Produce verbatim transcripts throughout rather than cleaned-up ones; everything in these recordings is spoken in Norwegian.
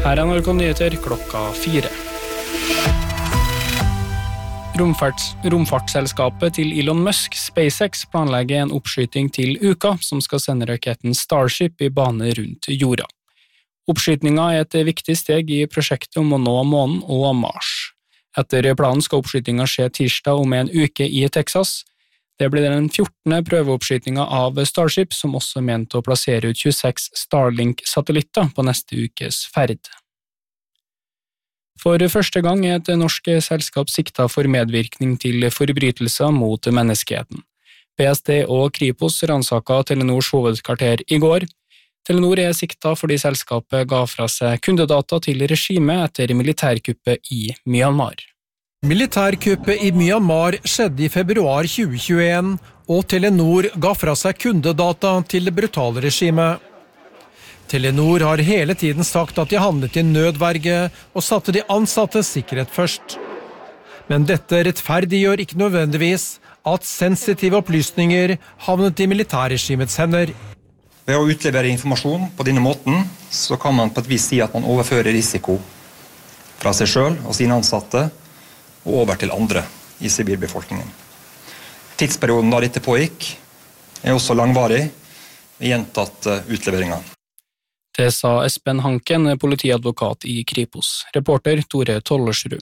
Her er N R K Nyheter klokka fire. Romfarts, romfartsselskapet til Elon Musk, SpaceX, planlegger en oppskyting til uka som skal sende raketten Starship i bane rundt jorda. Oppskytninga er et viktig steg i prosjektet om å nå månen og Mars. Etter planen skal oppskytinga skje tirsdag om en uke i Texas. Det blir den fjortende prøveoppskytinga av Starship, som også er ment å plassere ut tjueseks Starlink-satellitter på neste ukes ferd. For første gang er et norsk selskap siktet for medvirkning til forbrytelser mot menneskeheten. P S T og Kripos ransaket Telenors hovedkvarter i går. Telenor er siktet fordi selskapet ga fra seg kundedata til regimet etter militærkuppet i Myanmar. Militærkuppet i Myanmar skjedde i februar tjue tjueen, og Telenor ga fra seg kundedata til det brutale regimet. Telenor har hele tiden sagt at de handlet i nødverge og satte de ansattes sikkerhet først. Men dette rettferdiggjør ikke nødvendigvis at sensitive opplysninger havnet i militærregimets hender. Ved å utlevere informasjon på denne måten, så kan man på et vis si at man overfører risiko fra seg selv og sine ansatte, og over til andre i sivilbefolkningen. Tidsperioden da dette pågikk er også langvarig, gjentatt utleveringer. Det sa Espen Hanken, politiadvokat i Kripos. Reporter Tore Tollesrud.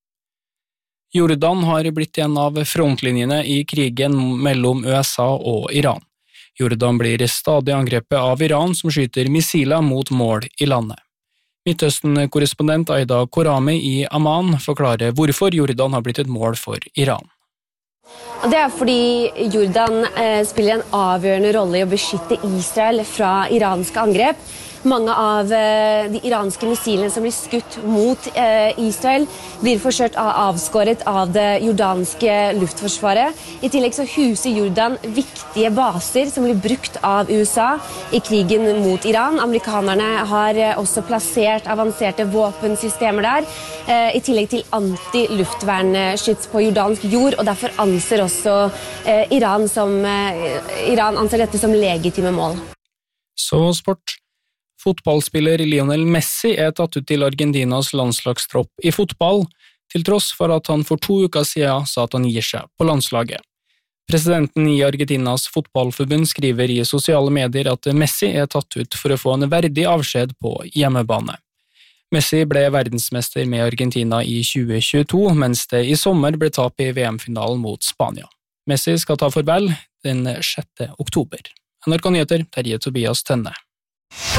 Jordan har blitt en av frontlinjene i krigen mellom U S A og Iran. Jordan blir stadig angrepet av Iran, som skyter missiler mot mål i landet. Midtøsten-korrespondent Aida Korami i Amman forklarer hvorfor Jordan har blitt et mål for Iran. Det er fordi Jordan eh, spiller en avgjørende rolle i å beskytte Israel fra iranske angrep. Mange av eh, de iranske missilene som blir skutt mot eh, Israel blir forsøkt avskåret av det jordanske luftforsvaret. I tillegg så huser Jordan viktige baser som blir brukt av U S A i krigen mot Iran. Amerikanerne har eh, også plassert avanserte våpensystemer der, eh, i tillegg til anti-luftvernsskyts på jordansk jord, og derfor anser også eh, Iran, som, eh, Iran anser dette som legitime mål. Så sport. Fotballspiller Lionel Messi er tatt ut til Argentinas landslagstropp i fotball, til tross for at han for to uker siden sa at han gir seg på landslaget. Presidenten i Argentinas fotballforbund skriver i sosiale medier at Messi er tatt ut for å få en verdig avskjed på hjemmebane. Messi ble verdensmester med Argentina i tjue tjueto, mens det i sommer ble tap i V M-finalen mot Spania. Messi skal ta farvel den sjette oktober. N R K Nyheter, Terje Tobias Tønne.